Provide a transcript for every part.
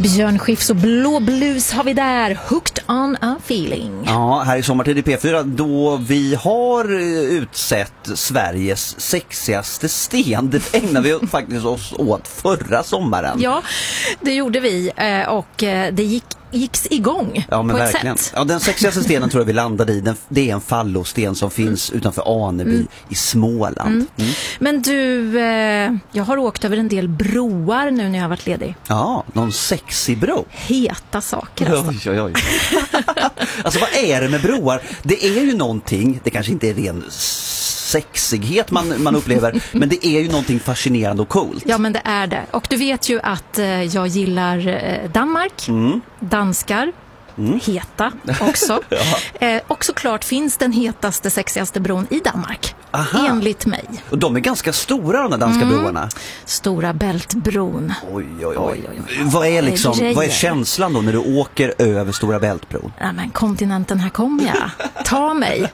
Björn Skifs och Blå Blues har vi där. Hooked on a feeling. Ja, här i Sommartid i P4 då vi har utsett Sveriges sexigaste sten. Det ägnade vi faktiskt oss åt förra sommaren. Ja, det gjorde vi och det gicks igång ja, men på verkligen. ett sätt. Ja, den sexigaste stenen tror jag vi landade i. Det är en fallosten som finns utanför Aneby i Småland. Men du, jag har åkt över en del broar nu när jag har varit ledig. Ja, någon sexig bro. Heta saker alltså. Oj. Alltså vad är det med broar? Det är ju någonting, det kanske inte är ren sexighet man upplever, men det är ju någonting fascinerande och coolt. Ja, men det är det. Och du vet ju att jag gillar Danmark, danskar, heta också. Och såklart finns den hetaste, sexigaste bron i Danmark. Aha. Enligt mig. Och de är ganska stora, de där danska broarna. Stora Bältbron. Oj. Vad är känslan då när du åker över Stora Bältbron? Ja, men kontinenten, här kommer jag. Ta mig.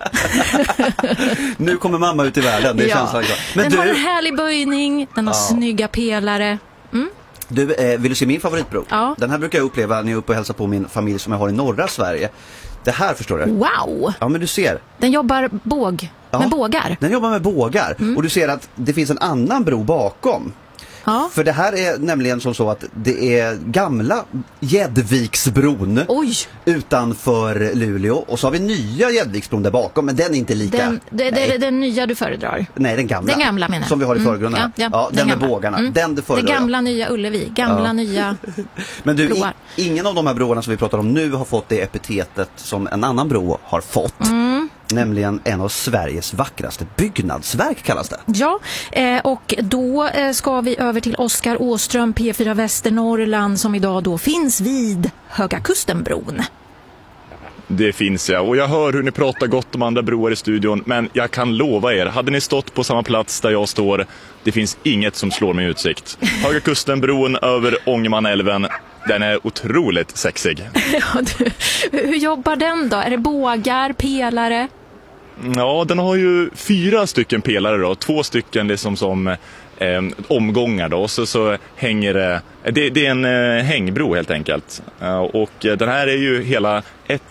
Nu kommer mamma ut i världen, det är känslan. Men den har en härlig böjning, den har snygga pelare. Du, vill du se min favoritbro? Ja. Den här brukar jag uppleva när jag är uppe och hälsar på min familj som jag har i norra Sverige. Det här förstår du? Wow! Ja, men du ser. Den jobbar med bågar. Den jobbar med bågar. Och du ser att det finns en annan bro bakom. Ja. För det här är nämligen som så att det är gamla Gäddviksbron utanför Luleå. Och så har vi nya Gäddviksbron där bakom, men den är inte lika. Den nya du föredrar? Nej, den gamla. Den gamla menar jag. Som vi har i förgrunden. Ja, den med bågarna. Den det föredrar. Det gamla nya Ullevi. Gamla nya men du, broar. Ingen av de här broarna som vi pratar om nu har fått det epitetet som en annan bro har fått. Nämligen en av Sveriges vackraste byggnadsverk kallas det. Ja, och då ska vi över till Oskar Åström, P4 Västernorrland, som idag då finns vid Höga Kustenbron. Det finns jag, och jag hör hur ni pratar gott om andra broar i studion, men jag kan lova er, hade ni stått på samma plats där jag står, det finns inget som slår mig utsikt. Höga Kustenbron över Ångermanälven, den är otroligt sexig. Ja, hur jobbar den då? Är det bågar, pelare? Ja, den har ju 4 stycken pelare då, 2 stycken liksom som omgångar då, och så hänger det är en hängbro helt enkelt. Och den här är ju hela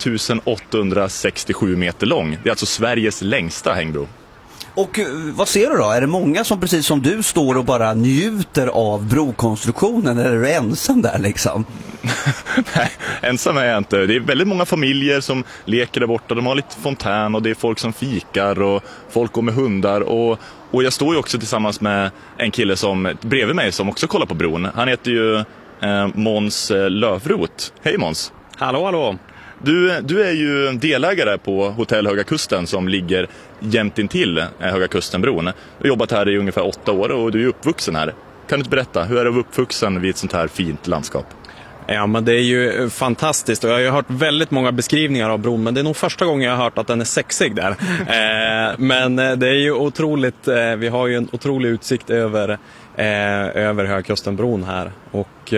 1867 meter lång. Det är alltså Sveriges längsta hängbro. Och vad ser du då? Är det många som precis som du står och bara njuter av brokonstruktionen, eller är du ensam där liksom? Nej, ensam är jag inte. Det är väldigt många familjer som leker där borta. De har lite fontän och det är folk som fikar och folk går med hundar. Och jag står ju också tillsammans med en kille som bredvid mig som också kollar på bron. Han heter ju Måns Löfroth. Hej Måns. Hallå. Du är ju delägare på Hotell Höga Kusten som ligger jämt intill Höga Kustenbron. Du har jobbat här i ungefär 8 år och du är uppvuxen här. Kan du inte berätta, hur är det att vara uppvuxen vid ett sånt här fint landskap? Ja, men det är ju fantastiskt, och jag har ju hört väldigt många beskrivningar av bron, men det är nog första gången jag har hört att den är sexig där. Men det är ju otroligt, vi har ju en otrolig utsikt över Höga Kustenbron här, och